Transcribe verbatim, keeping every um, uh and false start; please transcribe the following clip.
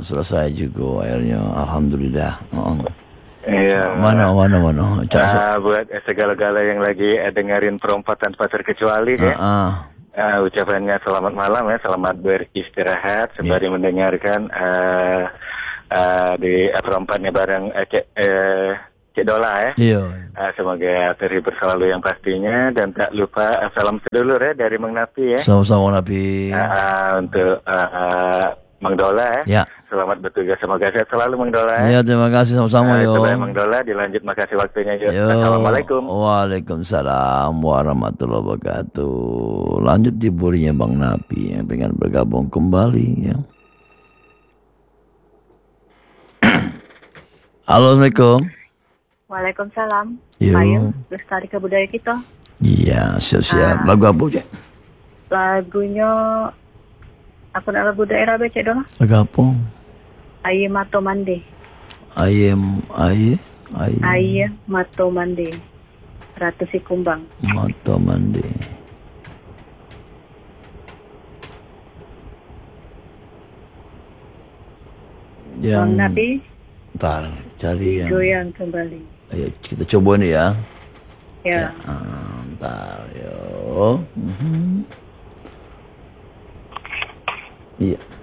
selesai juga akhirnya, alhamdulillah. Oh. Iya. Mana mana mana. Uh, buat segala-gala yang lagi uh, dengerin Perompak Tanpa Terkecuali ya. Uh, uh. Uh, ucapannya selamat malam ya, selamat beristirahat sembari yeah. mendengarkan uh, uh, di uh, Perompaknya bareng uh, Cek uh, Cik Dola ya. Iya. Uh, semoga terhibur selalu yang pastinya, dan tak lupa uh, salam sedulur ya dari Mang Napi ya. Sama-sama Napi. Uh, uh, untuk uh, uh, Mang Dola ya. Ya. Selamat bertugas, semoga sehat selalu Mang Dola. Ya, terima kasih sama-sama uh, yo. Coba Mang Dola dilanjut, makasih waktunya yo. Assalamualaikum. Waalaikumsalam warahmatullahi wabarakatuh. Lanjut di burinya Bang Napi yang pengen bergabung kembali ya. Halo, Assalamualaikum. Waalaikumsalam. Ayo, lestari ke budaya kita. Iya, siap-siap. Uh, Lagu apa, Cek? Lagunya aku nak lagu daerah becek dong. Lagu apa? Aye Mato Mande. Aye Aye Aye Aye Mato Mande. Ratu Sikumbang. Mato Mande. Yang Bang Nabi. Ntar cari yang goyang kembali. Ayo kita coba nih ya. Ya. Ya ntar yo. Mm-hmm. Iya.